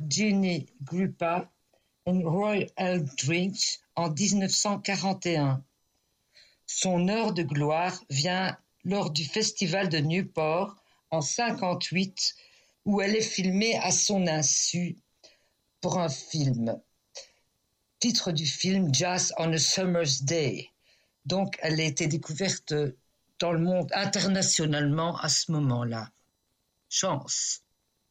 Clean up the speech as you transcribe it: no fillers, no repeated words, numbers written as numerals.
Ginny Krupa et Roy Eldridge en 1941. Son heure de gloire vient lors du festival de Newport en 1958, où elle est filmée à son insu pour un film. Titre du film Jazz on a Summer's Day. Donc, elle a été découverte dans le monde internationalement à ce moment-là. Chance.